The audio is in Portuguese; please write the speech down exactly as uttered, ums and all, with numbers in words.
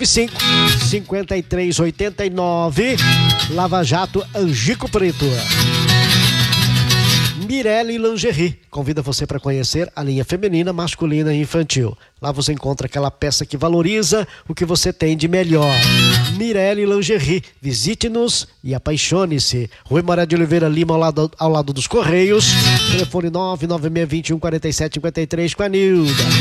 nove cinco, cinquenta e três, oitenta e nove. Lava Jato Angico Preto. Mirelle Lingerie convida você para conhecer a linha feminina, masculina e infantil. Lá você encontra aquela peça que valoriza o que você tem de melhor. Mirelle Lingerie, visite-nos e apaixone-se. Rua Maria de Oliveira Lima, ao lado, ao lado dos Correios. Telefone nove nove seis, dois um, quatro sete cinco três com a Nilda.